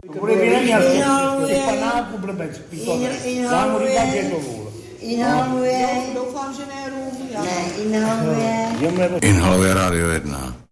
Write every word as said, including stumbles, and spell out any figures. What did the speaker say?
Bude vyneměl těch panáků blbec. Vám mu říká, že je to vůl. Inhaluje. Doufám, že ne rum. Ne, inhaluje. Inhaluje Rádio jedna.